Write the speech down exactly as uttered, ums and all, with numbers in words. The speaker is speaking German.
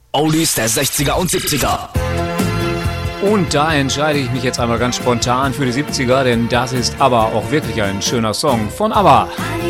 Oldies der sechziger und siebziger. Und da entscheide ich mich jetzt einmal ganz spontan für die siebziger, denn das ist aber auch wirklich ein schöner Song von ABBA.